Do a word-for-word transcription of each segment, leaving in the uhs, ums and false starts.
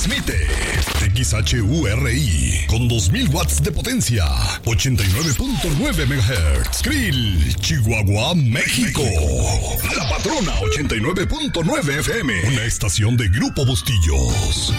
Transmite X H U R I con dos mil watts de potencia, ochenta y nueve punto nueve megahertz. Krill, Chihuahua, México. La Patrona ochenta y nueve punto nueve F M, una estación de Grupo Bustillos.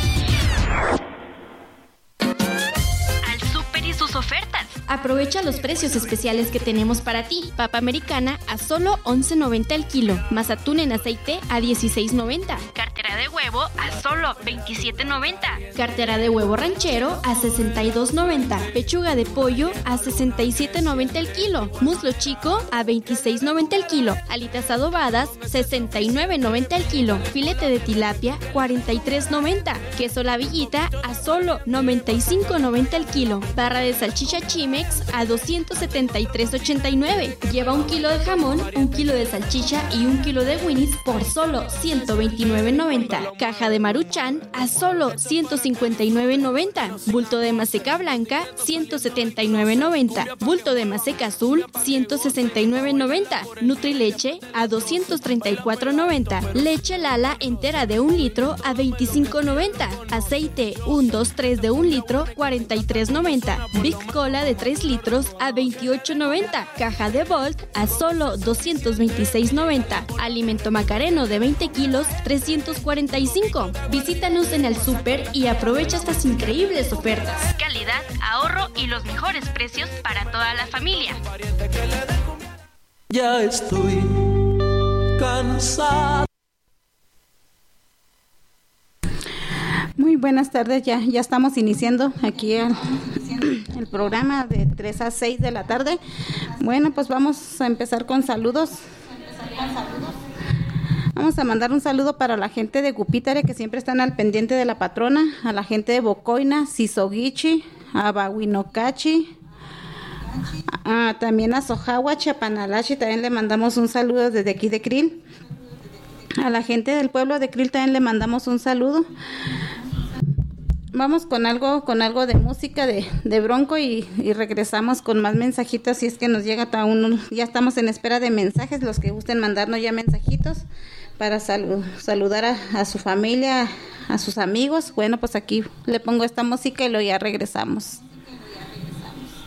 Al Súper y sus ofertas. Aprovecha los precios especiales que tenemos para ti. Papa americana a solo once noventa el kilo, más atún en aceite a dieciséis noventa. Cartera de huevo a solo veintisiete noventa. Cartera de huevo ranchero a sesenta y dos noventa. Pechuga de pollo a sesenta y siete noventa el kilo. Muslo chico a veintiséis noventa el kilo. Alitas adobadas sesenta y nueve noventa el kilo. Filete de tilapia cuarenta y tres noventa. Queso La Villita a solo noventa y cinco noventa el kilo. Barra de salchicha Chimex a doscientos setenta y tres ochenta y nueve. Lleva un kilo de jamón, un kilo de salchicha y un kilo de Winnie's por solo ciento veintinueve noventa. Caja de Maruchan a solo ciento cincuenta y nueve noventa. Bulto de maseca blanca ciento setenta y nueve noventa. Bulto de maseca azul ciento sesenta y nueve noventa. Nutrileche a doscientos treinta y cuatro noventa. Leche Lala entera de un litro a veinticinco noventa. Aceite un dos tres de un litro cuarenta y tres noventa. Big Cola de tres litros a veintiocho noventa. Caja de Volt a solo doscientos veintiséis noventa. Alimento Macareno de veinte kilos trescientos cuarenta y cinco. Visítanos en el súper y aprovecha estas increíbles ofertas. Calidad, ahorro y los mejores precios para toda la familia. Ya estoy cansado. Muy buenas tardes, ya, ya estamos iniciando aquí el, el programa de tres a seis de la tarde. Bueno, pues vamos a empezar con saludos. Vamos a mandar un saludo para la gente de Gupítare, que siempre están al pendiente de la patrona, a la gente de Bocoina, Sisoguichi, a Bahuinocachi, a, también a Sojahuachi, a Panalachi, también le mandamos un saludo desde aquí de Krill. A la gente del pueblo de Krill también le mandamos un saludo. Vamos con algo con algo de música de, de Bronco y, y regresamos con más mensajitos si es que nos llega hasta uno. Ya estamos en espera de mensajes, los que gusten mandarnos ya mensajitos para salu, saludar a, a su familia, a sus amigos. Bueno, pues aquí le pongo esta música y luego ya regresamos.